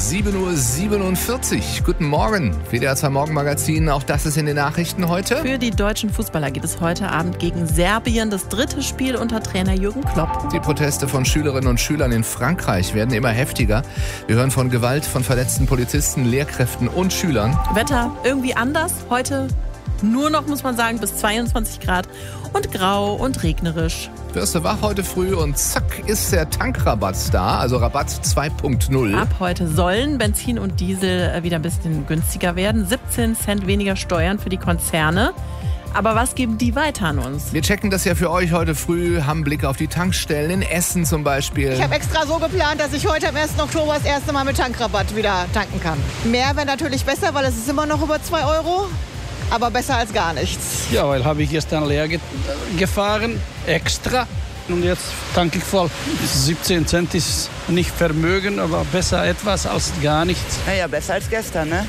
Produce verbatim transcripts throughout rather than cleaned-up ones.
sieben Uhr siebenundvierzig. Guten Morgen, W D R zwei Morgenmagazin. Auch das ist in den Nachrichten heute. Für die deutschen Fußballer geht es heute Abend gegen Serbien. Das dritte Spiel unter Trainer Jürgen Klopp. Die Proteste von Schülerinnen und Schülern in Frankreich werden immer heftiger. Wir hören von Gewalt von verletzten Polizisten, Lehrkräften und Schülern. Wetter irgendwie anders. Heute nur noch, muss man sagen, bis zweiundzwanzig Grad und grau und regnerisch. Wirst du wach heute früh und zack ist der Tankrabatt da, also Rabatt zwei Punkt null. Ab heute sollen Benzin und Diesel wieder ein bisschen günstiger werden. siebzehn Cent weniger Steuern für die Konzerne. Aber was geben die weiter an uns? Wir checken das ja für euch heute früh, haben Blick auf die Tankstellen in Essen zum Beispiel. Ich habe extra so geplant, dass ich heute am ersten Oktober das erste Mal mit Tankrabatt wieder tanken kann. Mehr wäre natürlich besser, weil es ist immer noch über zwei Euro. Aber besser als gar nichts. Ja, weil habe ich gestern leer ge- gefahren, extra. Und jetzt tanke ich voll. siebzehn Cent ist nicht Vermögen, aber besser etwas als gar nichts. Naja, besser als gestern, ne?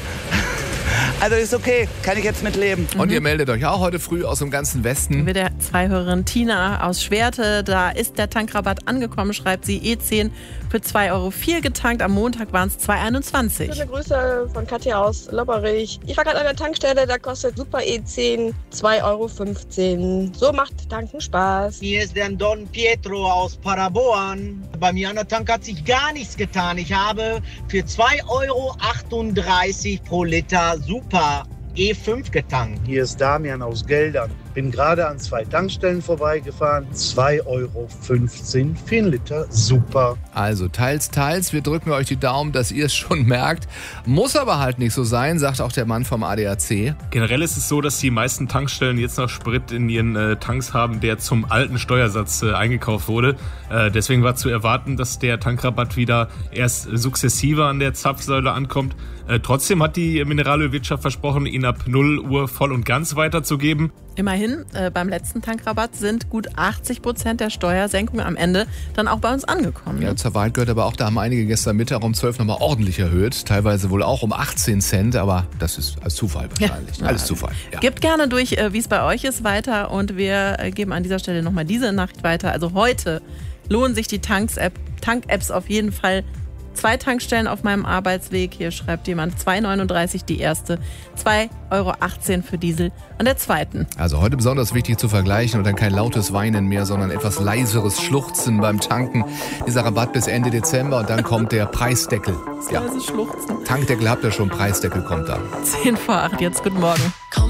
Also ist okay, kann ich jetzt mitleben. Und Mhm. ihr meldet euch auch heute früh aus dem ganzen Westen. W D R zwei Hörerin Tina aus Schwerte, da ist der Tankrabatt angekommen, schreibt sie, E zehn für zwei Euro vier getankt. Am Montag waren es zwei Euro einundzwanzig. Schöne Grüße von Katja aus Lopperich. Ich war gerade an der Tankstelle, da kostet Super E zehn zwei Euro fünfzehn. So macht Tanken Spaß. Hier ist der Don Pietro aus Paraboan. Bei mir an der Tank hat sich gar nichts getan. Ich habe für zwei Euro achtunddreißig pro Liter Super E fünf getankt. Hier ist Damian aus Geldern. Bin gerade an zwei Tankstellen vorbeigefahren. zwei Euro fünfzehn für einen Liter Super. Also teils, teils. Wir drücken euch die Daumen, dass ihr es schon merkt. Muss aber halt nicht so sein, sagt auch der Mann vom A D A C. Generell ist es so, dass die meisten Tankstellen jetzt noch Sprit in ihren äh, Tanks haben, der zum alten Steuersatz äh, eingekauft wurde. Äh, deswegen war zu erwarten, dass der Tankrabatt wieder erst sukzessiver an der Zapfsäule ankommt. Äh, trotzdem hat die Mineralölwirtschaft versprochen, ihn ab null Uhr voll und ganz weiterzugeben. Immerhin, äh, beim letzten Tankrabatt sind gut achtzig Prozent der Steuersenkung am Ende dann auch bei uns angekommen. Ja, zur Wahrheit gehört aber auch, da haben einige gestern Mittag um zwölf nochmal ordentlich erhöht. Teilweise wohl auch um achtzehn Cent, aber das ist als Zufall wahrscheinlich. Ja. Alles Zufall. Ja. Gebt gerne durch, äh, wie es bei euch ist, weiter. Und wir äh, geben an dieser Stelle nochmal diese Nacht weiter. Also heute lohnen sich die Tanks-App, Tank-Apps auf jeden Fall. Zwei Tankstellen auf meinem Arbeitsweg. Hier schreibt jemand zwei Euro neununddreißig die erste, zwei Euro achtzehn für Diesel an der zweiten. Also heute besonders wichtig zu vergleichen und dann kein lautes Weinen mehr, sondern etwas leiseres Schluchzen beim Tanken. Dieser Rabatt bis Ende Dezember und dann kommt der Preisdeckel. Ja. Schluchzen. Tankdeckel habt ihr schon, Preisdeckel kommt dann. zehn vor acht, jetzt guten Morgen.